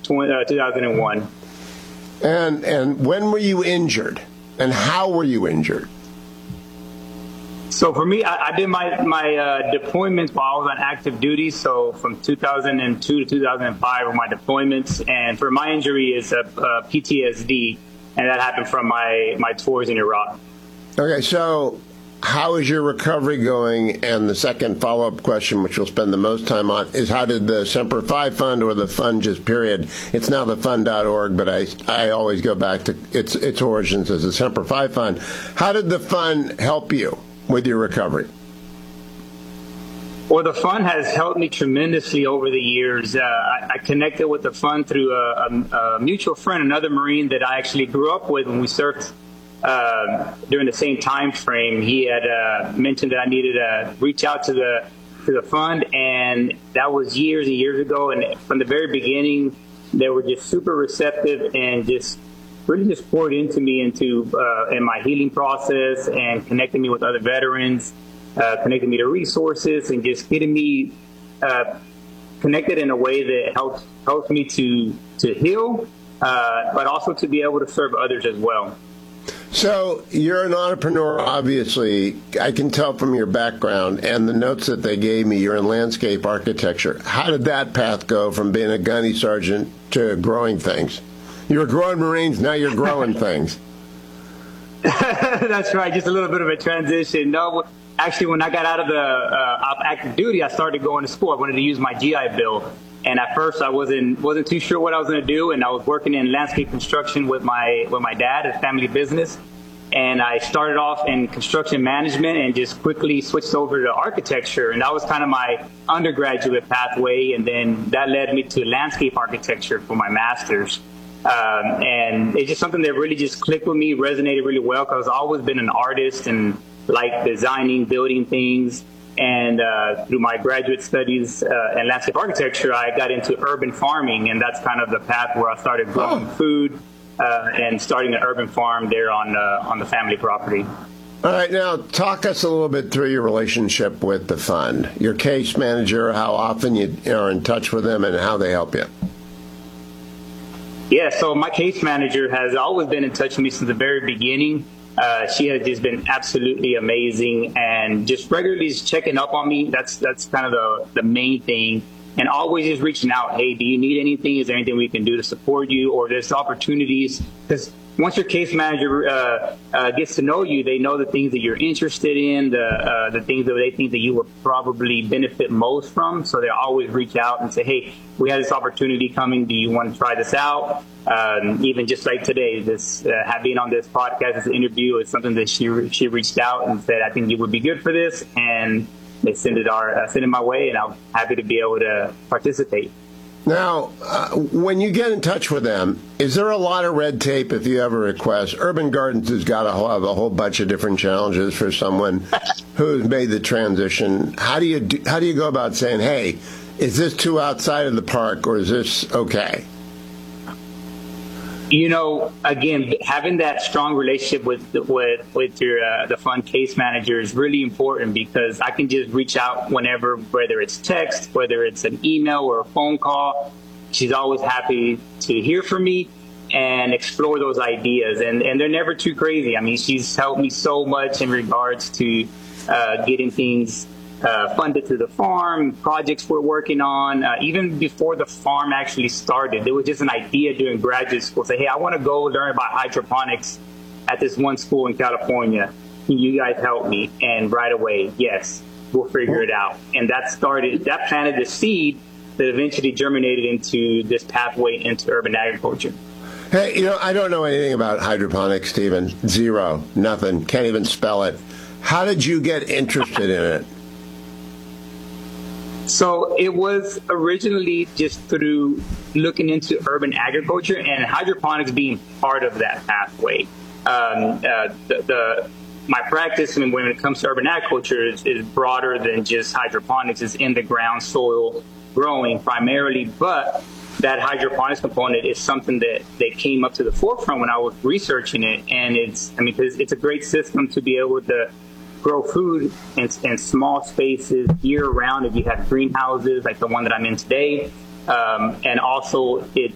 2001. And when were you injured? And how were you injured? So for me, I did my deployments while I was on active duty. So from 2002 to 2005 were my deployments. And for my injury is PTSD, and that happened from my tours in Iraq. Okay, so how is your recovery going? And the second follow-up question, which we'll spend the most time on, is how did the Semper Fi Fund, or the fund just period, it's now the fund.org, but I always go back to its origins as the Semper Fi Fund. How did the fund help you with your recovery? Well, the fund has helped me tremendously over the years. I connected with the fund through a mutual friend, another Marine that I actually grew up with when we surfed during the same time frame. He had mentioned that I needed to reach out to the fund, and that was years and years ago. And from the very beginning, they were just super receptive and just really just poured into me in my healing process, and connecting me with other veterans, connecting me to resources, and just getting me connected in a way that helps me to heal, but also to be able to serve others as well. So you're an entrepreneur, obviously. I can tell from your background and the notes that they gave me, you're in landscape architecture. How did that path go from being a gunny sergeant to growing things? You were growing Marines, now you're growing things. That's right, just a little bit of a transition. No, actually, when I got out of active duty, I started going to school. I wanted to use my GI Bill. And at first, I wasn't too sure what I was going to do, and I was working in landscape construction with my dad, a family business. And I started off in construction management and just quickly switched over to architecture, and that was kind of my undergraduate pathway. And then that led me to landscape architecture for my master's. And it's just something that really just clicked with me, resonated really well, because I've always been an artist and like designing, building things. And through my graduate studies in landscape architecture, I got into urban farming, and that's kind of the path where I started growing food and starting an urban farm there on the family property. All right, now talk us a little bit through your relationship with the fund, your case manager, how often you are in touch with them, and how they help you. Yeah, so my case manager has always been in touch with me since the very beginning. She has just been absolutely amazing, and just regularly just checking up on me. That's kind of the main thing. And always just reaching out. Hey, do you need anything? Is there anything we can do to support you? Or there's opportunities? Because once your case manager gets to know you, they know the things that you're interested in, the things that they think that you would probably benefit most from. So they always reach out and say, hey, we have this opportunity coming. Do you want to try this out? Even just like today, this being on this podcast, this interview is something that she reached out and said, I think you would be good for this. And they sent it my way, and I'm happy to be able to participate. Now, when you get in touch with them, is there a lot of red tape if you have a request? Urban Gardens has got to have a whole bunch of different challenges for someone who's made the transition. How do you go about saying, hey, is this too outside of the park, or is this okay? You know, again, having that strong relationship with your the fund case manager is really important, because I can just reach out whenever, whether it's text, whether it's an email or a phone call. She's always happy to hear from me and explore those ideas, and they're never too crazy. I mean, she's helped me so much in regards to getting things funded to the farm, projects we're working on. Even before the farm actually started, there was just an idea during graduate school. Say, hey, I want to go learn about hydroponics at this one school in California. Can you guys help me? And right away, yes, we'll figure it out. And that planted the seed that eventually germinated into this pathway into urban agriculture. Hey, I don't know anything about hydroponics, Stephen. Zero, nothing, can't even spell it. How did you get interested in it? So it was originally just through looking into urban agriculture and hydroponics being part of that pathway. My practice when it comes to urban agriculture is broader than just hydroponics. It's in the ground soil growing primarily, but that hydroponics component is something that came up to the forefront when I was researching it. And because it's a great system to be able to grow food in small spaces year round if you have greenhouses like the one that I'm in today. And also